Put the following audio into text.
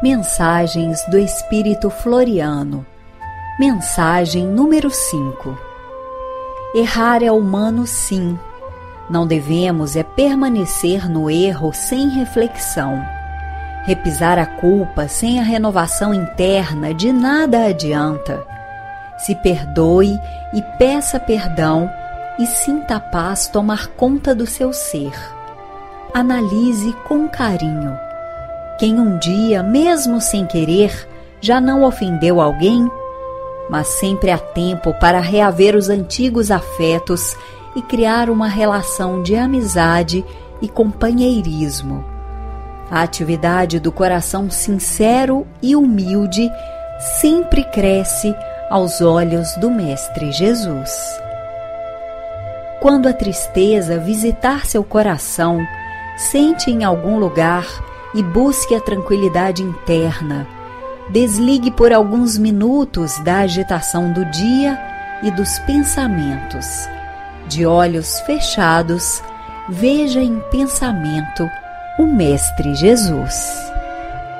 Mensagens do Espírito Floriano. Mensagem número 5. Errar é humano, sim. Não devemos permanecer no erro sem reflexão. Repisar a culpa sem a renovação interna de nada adianta. Se perdoe e peça perdão e sinta a paz tomar conta do seu ser. Analise com carinho. Quem um dia, mesmo sem querer, já não ofendeu alguém? Mas sempre há tempo para reaver os antigos afetos e criar uma relação de amizade e companheirismo. A atividade do coração sincero e humilde sempre cresce aos olhos do Mestre Jesus. Quando a tristeza visitar seu coração, sente em algum lugar e busque a tranquilidade interna. Desligue por alguns minutos da agitação do dia e dos pensamentos. De olhos fechados, veja em pensamento o Mestre Jesus.